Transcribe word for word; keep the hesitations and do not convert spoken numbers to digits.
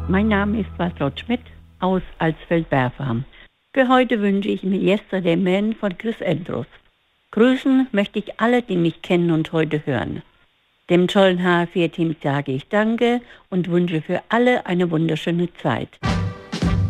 Mein Name ist Waltraud Schmidt aus Alsfeld-Berfam. Für heute wünsche ich mir Yesterday Man von Chris Andrews. Grüßen möchte ich alle, die mich kennen und heute hören. Dem tollen H vier Team sage ich Danke und wünsche für alle eine wunderschöne Zeit.